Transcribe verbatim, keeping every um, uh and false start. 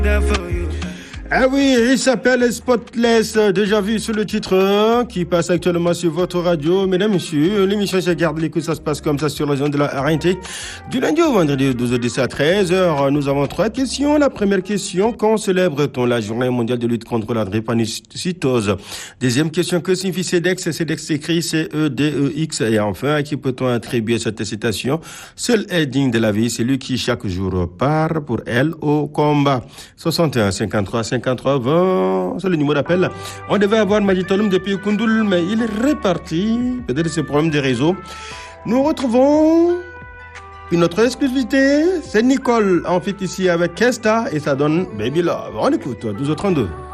Ah oui, il s'appelle Spotless, déjà vu sur le titre hein, qui passe actuellement sur votre radio. Mesdames, messieurs, l'émission c'est Garde l'écoute, ça se passe comme ça sur la zone de la R N T. Du lundi au vendredi de douze heures à treize heures, nous avons trois questions. La première question, quand célèbre-t-on la journée mondiale de lutte contre la drépanocytose? Deuxième question, que signifie CEDEX? CEDEX s'écrit C E D E X. Et enfin, à qui peut-on attribuer cette citation? Seul est digne de la vie, c'est lui qui chaque jour part pour elle au combat. soixante et un cinquante-trois cinquante-trois vingt, c'est le numéro d'appel. On devait avoir Majitolum depuis Koundoul, mais il est reparti. Peut-être c'est problème des réseaux. Nous retrouvons une autre exclusivité. C'est Nicole, en fait, ici avec Kesta, et ça donne Baby Love. On écoute, douze heures trente-deux.